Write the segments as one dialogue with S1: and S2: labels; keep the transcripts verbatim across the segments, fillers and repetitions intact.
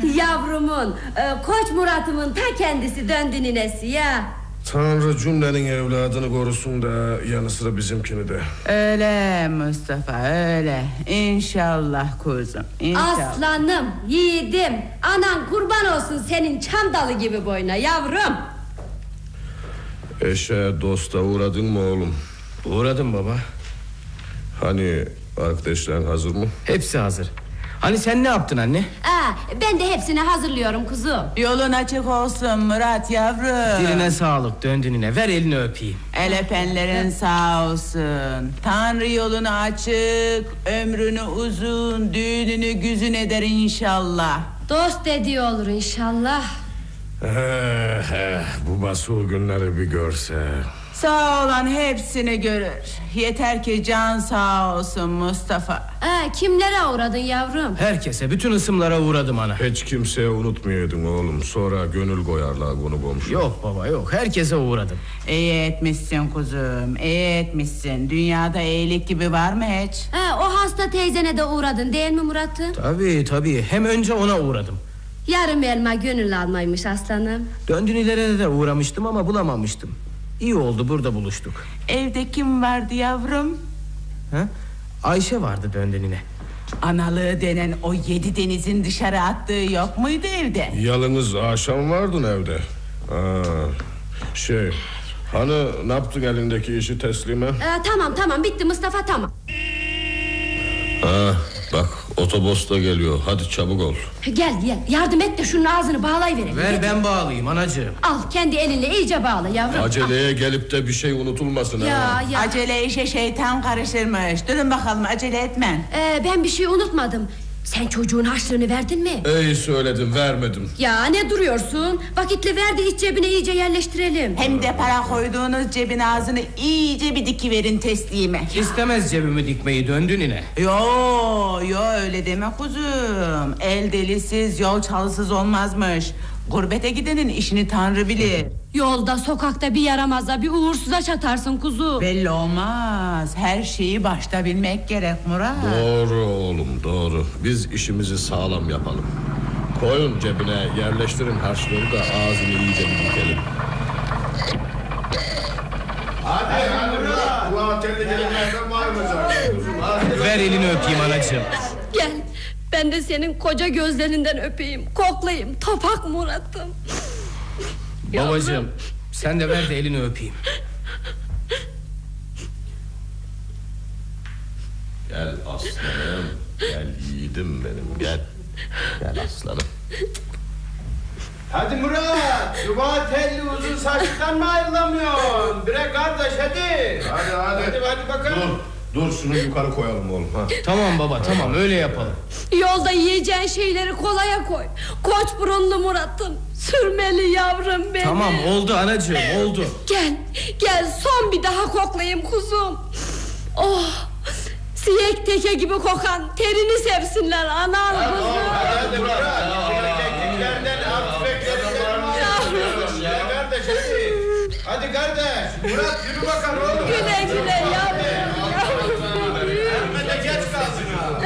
S1: Yavrumun, e, Koç Murat'ımın ta kendisi döndü ninesi ya.
S2: Tanrı cümlenin evladını korusun da yanı sıra bizimkini de.
S3: Öyle Mustafa, öyle. İnşallah kuzum, inşallah.
S1: Aslanım, yiğidim, anan kurban olsun senin çam dalı gibi boyuna yavrum.
S2: Eşe dosta uğradın mı oğlum?
S4: Uğradım baba.
S2: Hani arkadaşların hazır mı?
S4: Hepsi hazır. Hani sen ne yaptın anne?
S1: Aa, ben de hepsini hazırlıyorum kuzum.
S3: Yolun açık olsun Murat yavrum.
S4: Diline sağlık, döndüğüne ver elini öpeyim.
S3: El öpenlerin sağ olsun. Tanrı yolunu açık, ömrünü uzun, düğününü güzün eder inşallah.
S1: Dost dediği olur inşallah.
S2: Eh, eh, bu basıl günleri bir görse.
S3: Sağ olan hepsini görür. Yeter ki can sağ olsun Mustafa.
S1: Aa, kimlere uğradın yavrum?
S4: Herkese, bütün ısımlara uğradım ana.
S2: Hiç kimseye unutmuyordun oğlum. Sonra gönül koyarlar bunu komşu.
S4: Yok baba yok, herkese uğradım.
S3: İyi etmişsin kuzum, iyi etmişsin. Dünyada iyilik gibi var mı hiç?
S1: Ha, o hasta teyzene de uğradın değil mi Murat'ım?
S4: Tabii tabii, hem önce ona uğradım.
S1: Yarım elma gönül almaymış aslanım.
S4: Döndünilere de uğramıştım ama bulamamıştım. İyi oldu, burada buluştuk.
S3: Evde kim vardı yavrum?
S4: Ha? Ayşe vardı döndünine.
S3: Analığı denen o yedi denizin dışarı attığı yok muydu evde?
S2: Yalnız akşam vardın evde. Ha, şey, hani ne yaptın elindeki işi teslime?
S1: Ee, tamam tamam bitti Mustafa tamam.
S2: Ha, bak otobüs da geliyor. Hadi çabuk ol.
S1: Gel gel yardım et de şunun ağzını bağlayıverelim.
S4: Ver
S1: Gel.
S4: ben bağlayayım anacığım.
S1: Al kendi elinle iyice bağla yavrum.
S2: Aceleye gelip de bir şey unutulmasın.
S1: Ya
S2: ha.
S1: ya.
S3: Acele işe şeytan karışırmış. Durun bakalım, acele etmen.
S1: Ee, ben bir şey unutmadım. Sen çocuğun harçlığını verdin mi?
S2: İyi söyledim, vermedim.
S1: Ya ne duruyorsun? Vakitle ver de iç cebine iyice yerleştirelim.
S3: Hem de para koyduğunuz cebin ağzını iyice bir dikiverin teslime.
S4: İstemez cebimi dikmeyi döndünine.
S3: Yo yo öyle deme kuzum. El delisiz yol çalısız olmazmış. Gurbete gidenin işini Tanrı bilir.
S1: Yolda sokakta bir yaramaza bir uğursuza çatarsın kuzu.
S3: Belli olmaz. Her şeyi başta bilmek gerek Murat.
S2: Doğru oğlum, doğru. Biz işimizi sağlam yapalım. Koyun cebine, yerleştirin harçları da ağzını iyice bir dikelim. Hadi hadi. Bu otelde gelenlerden var mı zaten?
S4: Ver elini öpeyim anacığım.
S1: Gel ben de senin koca gözlerinden öpeyim, koklayayım topak Murat'ım.
S4: Babacığım sen de ver de elini öpeyim.
S2: Gel aslanım, gel yiğidim benim, gel. Gel aslanım.
S5: Hadi Murat, yuva telli uzun saçlıktan mı ayrılamıyorsun? Bre kardeş hadi.
S2: Hadi hadi.
S5: Hadi hadi bakalım.
S2: Dur, dur şunu yukarı koyalım oğlum. Ha.
S4: Tamam baba tamam öyle yapalım.
S1: Yolda yiyeceğin şeyleri kolaya koy. Koç burunlu Murat'ım, sürmeli yavrum benim.
S4: Tamam oldu anacığım oldu.
S1: Gel, gel son bir daha koklayayım kuzum. Oh, siyek teke gibi kokan terini sevsinler anam kuzum.
S5: Hadi hadi Murat. Erkeklerden artı beklerinden var. Kardeş hadi. Hadi kardeş. Murat yürü bakalım oğlum.
S1: Güle güle yavrum.
S5: Erme de geç kalsın ha.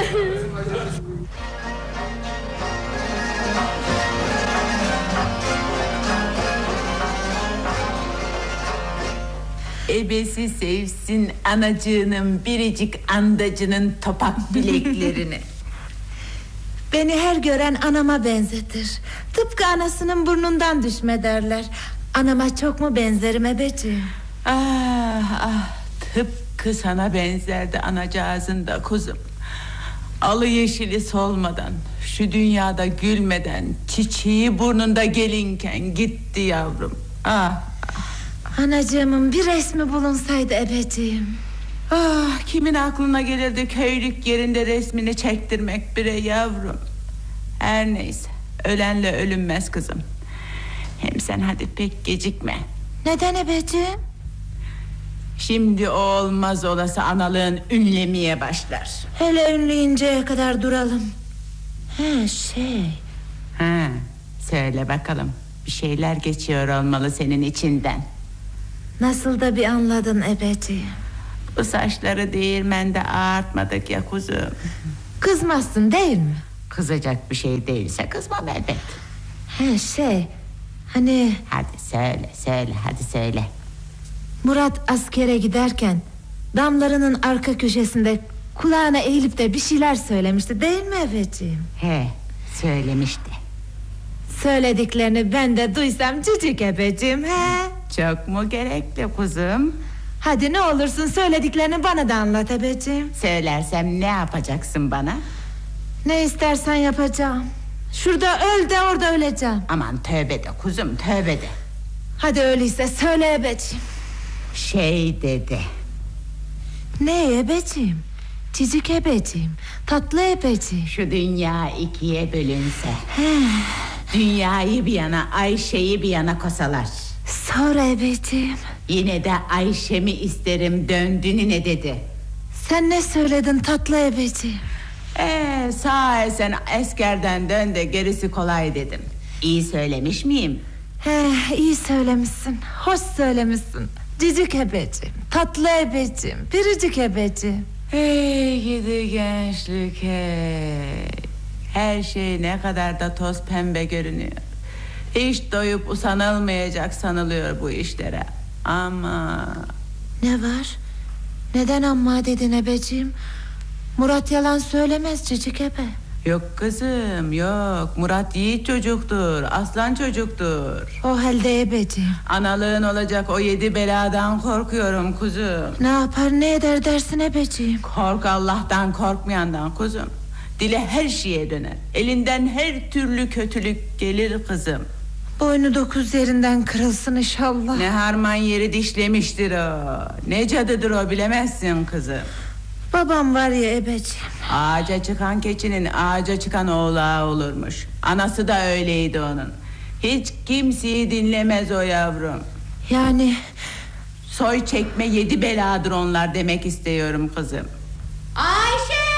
S3: Ebesi sevsin anacığının biricik andacının topak bileklerini.
S6: Beni her gören anama benzetir. Tıpkı anasının burnundan düşme derler. Anama çok mu benzerim ebeciğim?
S3: Ah ah tıpkı sana benzerdi anacığızın da kuzum. Alı yeşili solmadan, şu dünyada gülmeden, çiçeği burnunda gelinken gitti yavrum. Ah.
S6: Anacığımın bir resmi bulunsaydı ebeciğim.
S3: Ah, kimin aklına gelirdi köylük yerinde resmini çektirmek bire yavrum. Her neyse, ölenle ölünmez kızım. Hem sen hadi pek gecikme.
S6: Neden ebeciğim?
S3: Şimdi o olmaz olası analığın ünlemeye başlar.
S6: Hele ünleyinceye kadar duralım. He şey.
S3: Ha, söyle bakalım. Bir şeyler geçiyor olmalı senin içinden.
S6: Nasıl da bir anladın ebeciğim.
S3: Bu saçları değirmende ağartmadık ya kuzum.
S6: Kızmazsın değil mi?
S3: Kızacak bir şey değilse kızmam elbet.
S6: He şey, hani
S3: Hadi söyle söyle hadi söyle.
S6: Murat askere giderken damlarının arka köşesinde kulağına eğilip de bir şeyler söylemişti değil mi ebeciğim?
S3: He söylemişti.
S6: Söylediklerini ben de duysam cicik ebeciğim he.
S3: Çok mu gerekli kuzum?
S6: Hadi ne olursun söylediklerini bana da anlat ebeciğim.
S3: Söylersem ne yapacaksın bana?
S6: Ne istersen yapacağım. Şurada öl de orada öleceğim.
S3: Aman tövbe de kuzum tövbe de.
S6: Hadi öyleyse söyle ebeciğim.
S3: Şey dedi.
S6: Ne ebeciğim? Cicik ebeciğim, tatlı ebeciğim.
S3: Şu dünya ikiye bölünse. Dünyayı bir yana Ayşe'yi bir yana kosalar.
S6: Sonra ebeciğim.
S3: Yine de Ayşe'mi isterim döndüğünü ne dedi?
S6: Sen ne söyledin tatlı ebeciğim?
S3: Ee, sağ ol sen askerden dön de gerisi kolay dedim. İyi söylemiş miyim?
S6: He, iyi söylemişsin, hoş söylemişsin. Cicik ebeciğim, tatlı ebeciğim, biricik ebeciğim.
S3: Hey gidi gençlik hey. Her şey ne kadar da toz pembe görünüyor. Hiç doyup usanılmayacak sanılıyor bu işlere. Ama...
S6: Ne var? Neden amma dedin ebeciğim? Murat yalan söylemez cicik ebe.
S3: Yok kızım yok. Murat yiğit çocuktur. Aslan çocuktur.
S6: O halde ebeciğim.
S3: Analığın olacak o yedi beladan korkuyorum kuzum.
S6: Ne yapar ne eder dersin ebeciğim?
S3: Kork Allah'tan korkmayandan kuzum. Dile her şeye döner. Elinden her türlü kötülük gelir kızım.
S6: Boynu dokuz yerinden kırılsın inşallah.
S3: Ne harman yeri dişlemiştir o. Ne cadıdır o bilemezsin kızım.
S6: Babam var ya ebeciğim.
S3: Ağaca çıkan keçinin ağaca çıkan oğlağı olurmuş. Anası da öyleydi onun. Hiç kimseyi dinlemez o yavrum.
S6: Yani
S3: Soy çekme yedi beladır onlar demek istiyorum kızım.
S1: Ayşe!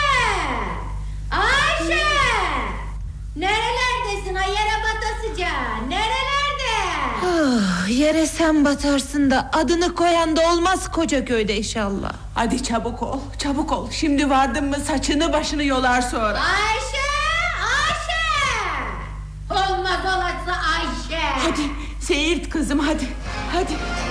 S1: Ayşe! Nerelerdesin ha yere batasıca? Nerelerde?
S6: ah, yere sen batarsın da adını koyan da olmaz koca köyde inşallah.
S3: Hadi çabuk ol çabuk ol. Şimdi vardın mı saçını başını yolar sonra.
S1: Ayşe! Ayşe! Olmaz olası Ayşe!
S3: Hadi seyirt kızım hadi. Hadi.